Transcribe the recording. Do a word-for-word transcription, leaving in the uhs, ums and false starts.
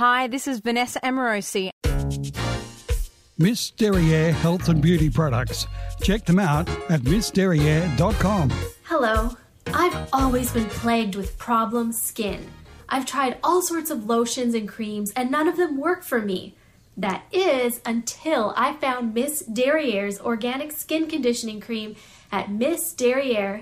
Hi, this is Vanessa Amorosi. Miss Derriere Health and Beauty Products. Check them out at miss derriere dot com. Hello. I've always been plagued with problem skin. I've tried all sorts of lotions and creams and none of them work for me. That is until I found Miss Derriere's organic skin conditioning cream at miss derriere